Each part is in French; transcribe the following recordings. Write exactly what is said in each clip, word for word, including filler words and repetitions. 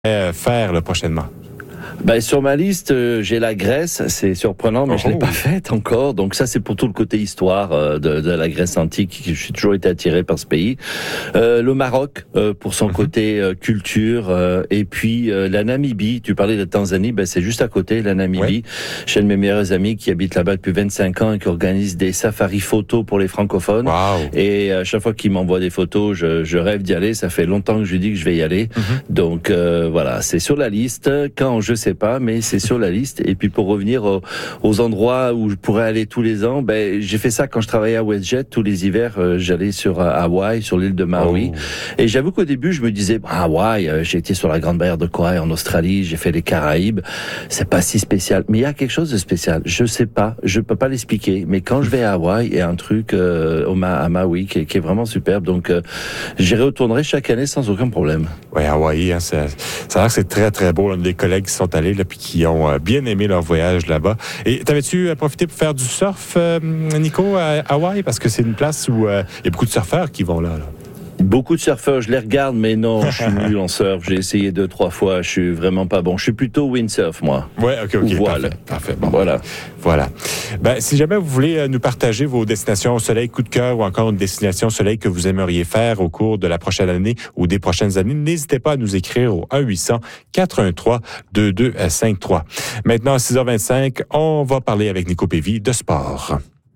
faire là, prochainement? Ben, sur ma liste, euh, j'ai la Grèce. C'est surprenant, mais oh, je l'ai oh. pas faite encore. Donc ça, c'est pour tout le côté histoire euh, de, de la Grèce antique. Je suis toujours été attiré par ce pays. Euh, le Maroc euh, pour son mm-hmm. côté euh, culture, euh, et puis euh, la Namibie. Tu parlais de Tanzanie, ben c'est juste à côté, la Namibie. Ouais. J'ai un de mes meilleurs amis qui habite là-bas depuis vingt-cinq ans et qui organise des safaris photos pour les francophones. Wow. Et à chaque fois qu'il m'envoie des photos, je, je rêve d'y aller. Ça fait longtemps que je lui dis que je vais y aller. Mm-hmm. Donc euh, voilà, c'est sur la liste. Quand je sais pas, mais c'est sur la liste. Et puis pour revenir aux, aux endroits où je pourrais aller tous les ans, ben j'ai fait ça quand je travaillais à WestJet. Tous les hivers, euh, j'allais sur euh, Hawaï, sur l'île de Maui. Oh. Et j'avoue qu'au début, je me disais, bah, Hawaï, euh, j'ai été sur la Grande Barrière de Corail en Australie, j'ai fait les Caraïbes, c'est pas si spécial. Mais il y a quelque chose de spécial. Je sais pas, je peux pas l'expliquer. Mais quand je vais à Hawaï, il y a un truc euh, au Ma- à Maui qui est, qui est vraiment superbe. Donc euh, j'y retournerai chaque année sans aucun problème. Oui, Hawaï, hein, c'est, ça a l'air que c'est très très beau. Là, des collègues qui sont allés là, puis qui ont euh, bien aimé leur voyage là-bas. Et t'avais-tu euh, profité pour faire du surf, euh, Nico, à Hawaï? Parce que c'est une place où il euh, y a beaucoup de surfeurs qui vont là. là. Beaucoup de surfeurs, je les regarde, mais non, je suis nul en surf. J'ai essayé deux, trois fois, je suis vraiment pas bon. Je suis plutôt windsurf, moi. Ouais, ok, ok. Voile. Parfait, parfait. Bon, voilà. Voilà. Ben, si jamais vous voulez nous partager vos destinations au soleil coup de cœur ou encore une destination au soleil que vous aimeriez faire au cours de la prochaine année ou des prochaines années, n'hésitez pas à nous écrire au un huit cents quatre un trois deux deux cinq trois. Maintenant, à six heures vingt-cinq, on va parler avec Nico Pévy de sport.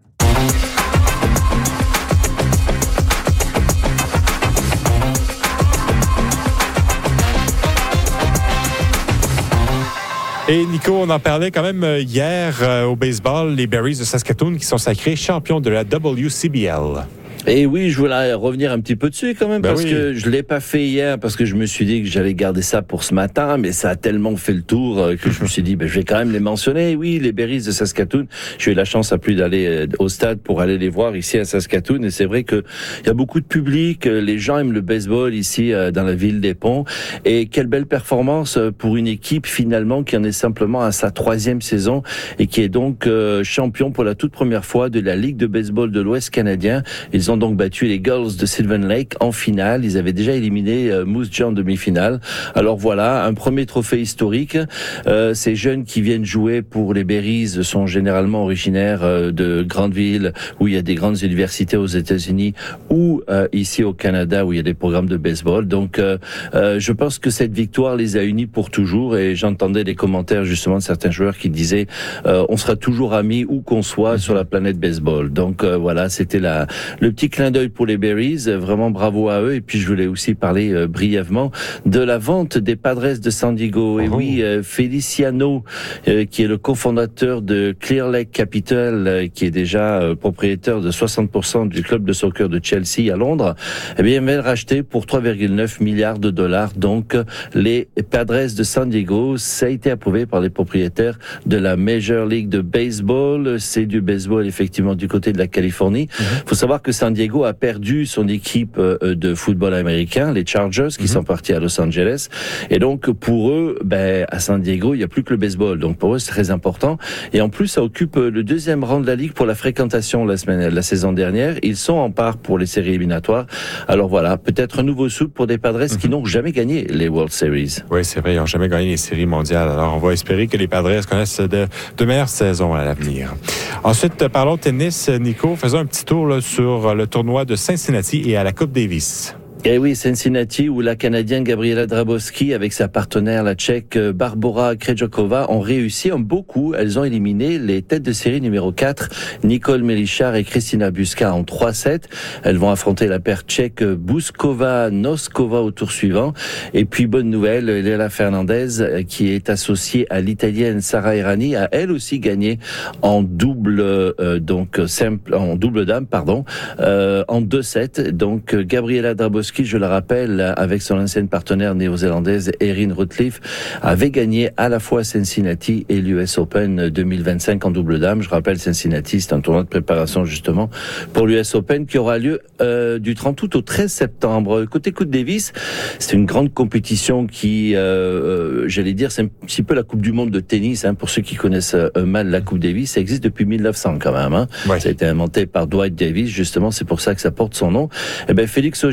Et Nico, on en parlait quand même hier euh, au baseball, les Berries de Saskatoon qui sont sacrés champions de la W C B L. Et oui, je voulais revenir un petit peu dessus quand même, ben parce oui. que je l'ai pas fait hier, parce que je me suis dit que j'allais garder ça pour ce matin, mais ça a tellement fait le tour que je me suis dit, ben, je vais quand même les mentionner. Oui, les Berries de Saskatoon, j'ai eu la chance à plus d'aller au stade pour aller les voir ici à Saskatoon, et c'est vrai que il y a beaucoup de public, les gens aiment le baseball ici dans la ville des Ponts, et quelle belle performance pour une équipe finalement qui en est simplement à sa troisième saison et qui est donc champion pour la toute première fois de la Ligue de baseball de l'Ouest canadien. Ils ont donc battu les Gulls de Sylvan Lake en finale. Ils avaient déjà éliminé euh, Moose Jaw en demi-finale. Alors voilà, un premier trophée historique. Euh, ces jeunes qui viennent jouer pour les Berries sont généralement originaires euh, de grandes villes où il y a des grandes universités aux États-Unis ou euh, ici au Canada où il y a des programmes de baseball. Donc euh, euh, je pense que cette victoire les a unis pour toujours, et j'entendais des commentaires justement de certains joueurs qui disaient euh, on sera toujours amis où qu'on soit sur la planète baseball. Donc euh, voilà, c'était la le petit clin d'œil pour les Berries, vraiment bravo à eux. Et puis je voulais aussi parler euh, brièvement de la vente des Padres de San Diego. Et oh. oui, euh, Feliciano, euh, qui est le cofondateur de Clear Lake Capital, euh, qui est déjà euh, propriétaire de soixante pour cent du club de soccer de Chelsea à Londres, eh bien, il va le racheter pour trois virgule neuf milliards de dollars. Donc, les Padres de San Diego, ça a été approuvé par les propriétaires de la Major League de Baseball. C'est du baseball, effectivement, du côté de la Californie. Il mm-hmm. faut savoir que San Diego a perdu son équipe de football américain, les Chargers, qui mm-hmm. sont partis à Los Angeles. Et donc, pour eux, ben, à San Diego, il n'y a plus que le baseball. Donc, pour eux, c'est très important. Et en plus, ça occupe le deuxième rang de la Ligue pour la fréquentation la semaine, la saison dernière. Ils sont en part pour les séries éliminatoires. Alors voilà, peut-être un nouveau souffle pour des Padres mm-hmm. qui n'ont jamais gagné les World Series. Oui, c'est vrai, ils n'ont jamais gagné les séries mondiales. Alors, on va espérer que les Padres connaissent de, de meilleures saisons à l'avenir. Ensuite, parlons tennis, Nico. Faisons un petit tour là, sur le tournoi de Cincinnati et à la Coupe Davis. Eh oui, Cincinnati, où la Canadienne Gabriela Drabowski, avec sa partenaire, la Tchèque Barbora Krejcikova, ont réussi un beau coup. Elles ont éliminé les têtes de série numéro quatre, Nicole Melichar et Kristina Buska, en trois sept. Elles vont affronter la paire tchèque Buskova-Noskova au tour suivant. Et puis, bonne nouvelle, Leila Fernandez, qui est associée à l'Italienne Sara Errani, a elle aussi gagné en double, euh, donc simple, en double dame, pardon, euh, en deux sept. Donc, Gabriela Drabowski, je le rappelle, avec son ancienne partenaire néo-zélandaise Erin Routliffe, avait gagné à la fois Cincinnati et l'U S Open deux mille vingt-cinq en double dame. Je rappelle, Cincinnati, c'est un tournoi de préparation justement pour l'U S Open qui aura lieu euh, du trente août au treize septembre. Côté Coupe Davis, c'est une grande compétition qui, euh, j'allais dire, c'est un petit peu la Coupe du Monde de tennis, hein, pour ceux qui connaissent euh, mal la Coupe Davis. Ça existe depuis mille neuf cents quand même. Hein. Ouais. Ça a été inventé par Dwight Davis, justement, c'est pour ça que ça porte son nom. Eh ben, Félix Auger-Aliassime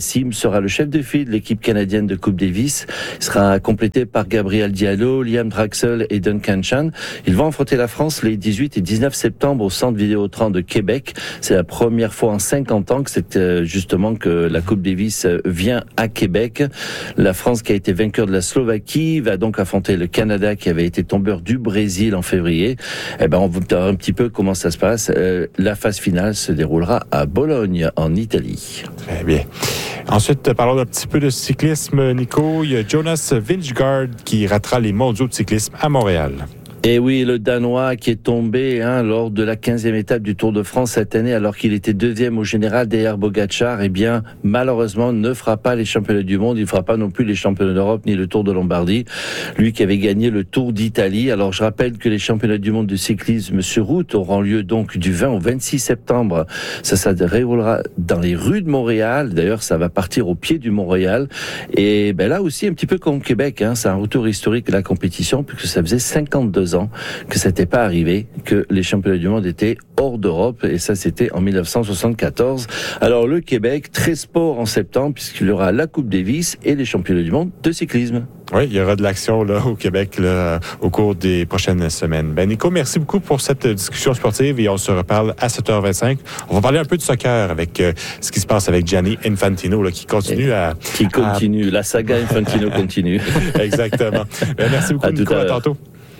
Yassim sera le chef de file de l'équipe canadienne de Coupe Davis. Il sera complété par Gabriel Diallo, Liam Draxler et Duncan Chan. Ils vont affronter la France les dix-huit et dix-neuf septembre au Centre Vidéotron de Québec. C'est la première fois en cinquante ans que c'est justement que la Coupe Davis vient à Québec. La France, qui a été vainqueur de la Slovaquie, va donc affronter le Canada, qui avait été tombeur du Brésil en février. Eh ben, on va voir un petit peu comment ça se passe. Euh, la phase finale se déroulera à Bologne, en Italie. Très bien. Ensuite, parlons un petit peu de cyclisme, Nico. Il y a Jonas Vingegaard qui ratera les mondiaux de cyclisme à Montréal. Et oui, le Danois qui est tombé hein, lors de la quinzième étape du Tour de France cette année, alors qu'il était deuxième au général derrière Pogačar, eh bien, malheureusement, ne fera pas les championnats du monde. Il ne fera pas non plus les championnats d'Europe ni le Tour de Lombardie. Lui qui avait gagné le Tour d'Italie. Alors, je rappelle que les championnats du monde de cyclisme sur route auront lieu donc du vingt au vingt-six septembre. Ça, ça déroulera dans les rues de Montréal. D'ailleurs, ça va partir au pied du Mont-Royal. Et ben là aussi, un petit peu comme Québec, hein, c'est un retour historique de la compétition, puisque ça faisait cinquante-deux ans que ça n'était pas arrivé, que les championnats du monde étaient hors d'Europe, et ça c'était en dix-neuf cent soixante-quatorze. Alors le Québec, très sport en septembre, puisqu'il y aura la Coupe Davis et les championnats du monde de cyclisme. Oui, il y aura de l'action là au Québec là, au cours des prochaines semaines. Ben Nico, merci beaucoup pour cette discussion sportive et on se reparle à sept heures vingt-cinq. On va parler un peu de soccer avec euh, ce qui se passe avec Gianni Infantino là, qui continue et à... Qui continue, à... la saga Infantino continue. Exactement. Ben, merci beaucoup à Nico, à, à tantôt.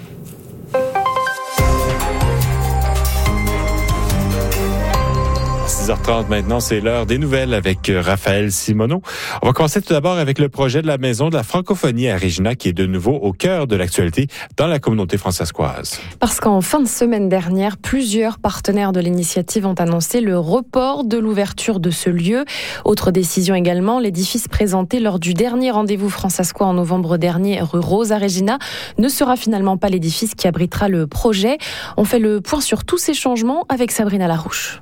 six heures trente maintenant, c'est l'heure des nouvelles avec Raphaël Simoneau. On va commencer tout d'abord avec le projet de la Maison de la francophonie à Regina qui est de nouveau au cœur de l'actualité dans la communauté francescoise. Parce qu'en fin de semaine dernière, plusieurs partenaires de l'initiative ont annoncé le report de l'ouverture de ce lieu. Autre décision également, l'édifice présenté lors du dernier rendez-vous francescois en novembre dernier, rue Rose à Regina, ne sera finalement pas l'édifice qui abritera le projet. On fait le point sur tous ces changements avec Sabrina Larouche.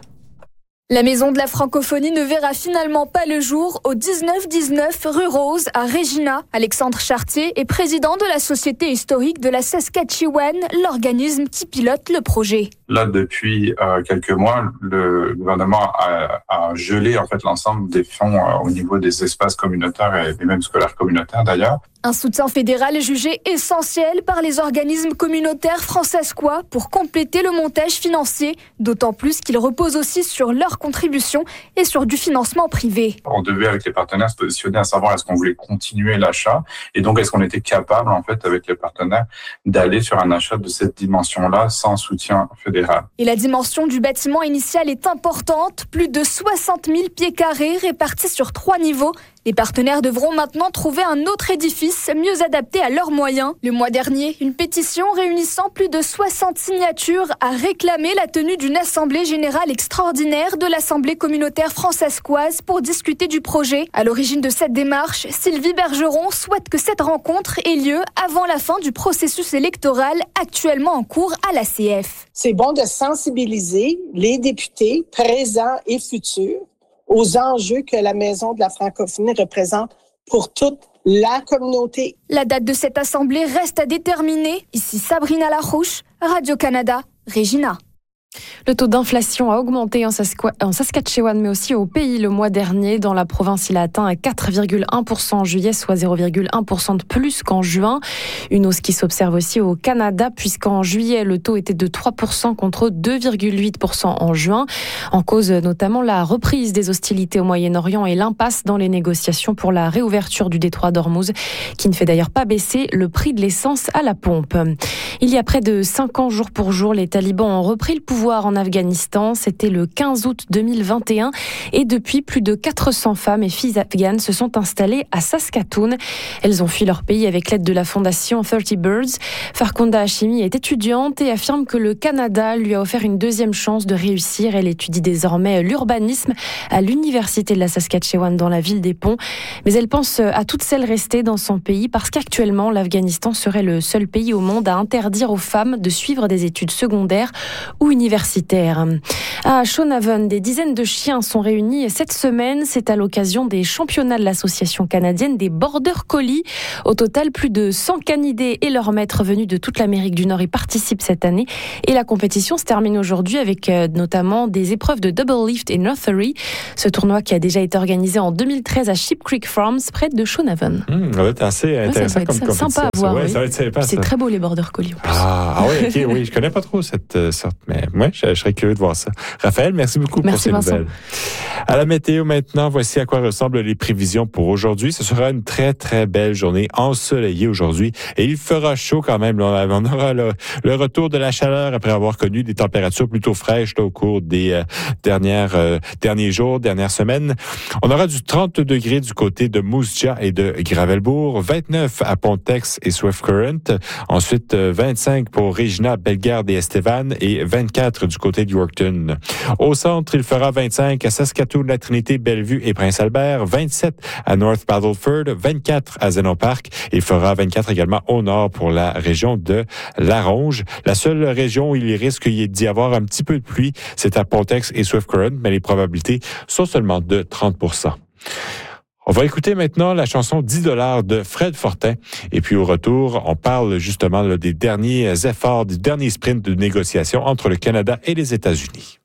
La Maison de la francophonie ne verra finalement pas le jour au dix-neuf dix-neuf rue Rose à Regina. Alexandre Chartier est président de la Société historique de la Saskatchewan, l'organisme qui pilote le projet. Là, depuis euh, quelques mois, le gouvernement a, a gelé en fait l'ensemble des fonds euh, au niveau des espaces communautaires et, et même scolaires communautaires d'ailleurs. Un soutien fédéral est jugé essentiel par les organismes communautaires francescois pour compléter le montage financier, d'autant plus qu'il repose aussi sur leur contribution et sur du financement privé. On devait avec les partenaires se positionner à savoir est-ce qu'on voulait continuer l'achat et donc est-ce qu'on était capable en fait avec les partenaires d'aller sur un achat de cette dimension-là sans soutien fédéral. Et la dimension du bâtiment initial est importante, plus de soixante mille pieds carrés répartis sur trois niveaux. Les partenaires devront maintenant trouver un autre édifice mieux adapté à leurs moyens. Le mois dernier, une pétition réunissant plus de soixante signatures a réclamé la tenue d'une assemblée générale extraordinaire de l'Assemblée communautaire francescoise pour discuter du projet. À l'origine de cette démarche, Sylvie Bergeron souhaite que cette rencontre ait lieu avant la fin du processus électoral actuellement en cours à l'A C F. C'est bon de sensibiliser les députés présents et futurs aux enjeux que la Maison de la francophonie représente pour toute la communauté. La date de cette assemblée reste à déterminer. Ici Sabrina Larouche, Radio-Canada, Regina. Le taux d'inflation a augmenté en Saskatchewan, mais aussi au pays le mois dernier. Dans la province, il a atteint quatre virgule un pour cent en juillet, soit zéro virgule un pour cent de plus qu'en juin. Une hausse qui s'observe aussi au Canada, puisqu'en juillet, le taux était de trois pour cent contre deux virgule huit pour cent en juin. En cause notamment la reprise des hostilités au Moyen-Orient et l'impasse dans les négociations pour la réouverture du détroit d'Ormuz, qui ne fait d'ailleurs pas baisser le prix de l'essence à la pompe. Il y a près de cinq ans, jour pour jour, les talibans ont repris le pouvoir en Afghanistan. C'était le quinze août deux mille vingt et un et depuis, plus de quatre cents femmes et filles afghanes se sont installées à Saskatoon. Elles ont fui leur pays avec l'aide de la fondation thirty birds. Farkhunda Hashimi est étudiante et affirme que le Canada lui a offert une deuxième chance de réussir. Elle étudie désormais l'urbanisme à l'université de la Saskatchewan dans la ville des Ponts. Mais elle pense à toutes celles restées dans son pays parce qu'actuellement, l'Afghanistan serait le seul pays au monde à interdire aux femmes de suivre des études secondaires ou universitaires universitaires. À Schoonhaven, des dizaines de chiens sont réunis cette semaine. C'est à l'occasion des championnats de l'association canadienne des Border Collie. Au total, plus de cent canidés et leurs maîtres venus de toute l'Amérique du Nord y participent cette année. Et la compétition se termine aujourd'hui avec euh, notamment des épreuves de double lift et northery. Ce tournoi qui a déjà été organisé en deux mille treize à Sheep Creek Farms, près de Schoonhaven. Mmh, ça va être assez intéressant ouais, comme compétition. Sympa à voir. Ouais, oui. ça va être sympa, c'est ça. très beau les Border Collie. Ah, ah oui, ok, oui, je connais pas trop cette euh, sorte, mais moi, je, je serais curieux de voir ça. Raphaël, merci beaucoup merci pour ces Vincent. nouvelles. À la météo maintenant, voici à quoi ressemblent les prévisions pour aujourd'hui. Ce sera une très, très belle journée ensoleillée aujourd'hui et il fera chaud quand même. Là. On aura le, le retour de la chaleur après avoir connu des températures plutôt fraîches là, au cours des euh, dernières, euh, derniers jours, dernières semaines. On aura du trente degrés du côté de Moose Jaw et de Gravelbourg, vingt-neuf à Pontex et Swift Current. Ensuite, vingt-cinq pour Regina, Bellegarde et Estevan et vingt-quatre du côté de Yorkton. Au centre, il fera vingt-cinq à Saskatoon, La Trinité, Bellevue et Prince-Albert, vingt-sept à North Battleford, vingt-quatre à Zenon Park. Il fera vingt-quatre également au nord pour la région de La Ronge. La seule région où il risque d'y avoir un petit peu de pluie, c'est à Pontex et Swift Current, mais les probabilités sont seulement de trente pour cent. On va écouter maintenant la chanson dix dollars de Fred Fortin. Et puis au retour, on parle justement là, des derniers efforts, des derniers sprints de négociation entre le Canada et les États-Unis.